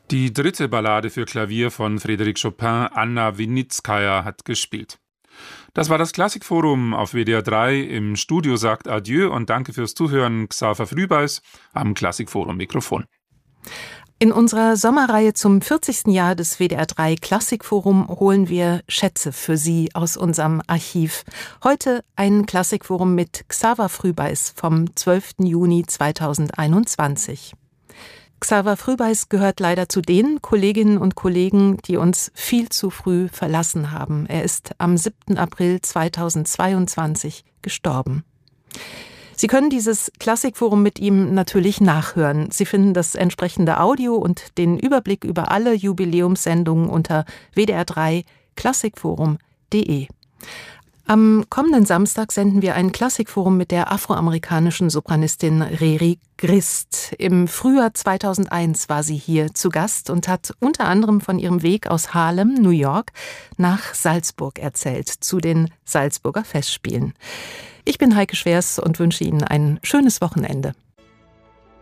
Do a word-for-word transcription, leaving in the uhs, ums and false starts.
Die dritte Ballade für Klavier von Frédéric Chopin, Anna Winitskaja, hat gespielt. Das war das Klassikforum auf W D R drei. Im Studio sagt Adieu und danke fürs Zuhören Xaver Frühbeis am Klassikforum-Mikrofon. In unserer Sommerreihe zum vierzigsten Jahr des W D R drei Klassikforum holen wir Schätze für Sie aus unserem Archiv. Heute ein Klassikforum mit Xaver Frühbeis vom zwölften Juni zweitausendeinundzwanzig. Xaver Frühbeis gehört leider zu den Kolleginnen und Kollegen, die uns viel zu früh verlassen haben. Er ist am siebten April zweitausendzweiundzwanzig gestorben. Sie können dieses Klassikforum mit ihm natürlich nachhören. Sie finden das entsprechende Audio und den Überblick über alle Jubiläumssendungen unter w d r drei klassikforum punkt de. Am kommenden Samstag senden wir ein Klassikforum mit der afroamerikanischen Sopranistin Reri Grist. Im Frühjahr zweitausendeins war sie hier zu Gast und hat unter anderem von ihrem Weg aus Harlem, New York, nach Salzburg erzählt, zu den Salzburger Festspielen. Ich bin Heike Schwers und wünsche Ihnen ein schönes Wochenende.